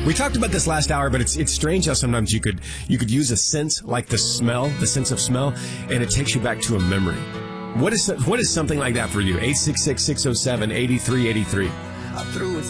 We talked about this last hour, but it's strange how sometimes you could use a sense like the sense of smell, and it takes you back to a memory. What is something like that for you? 866-607-8383.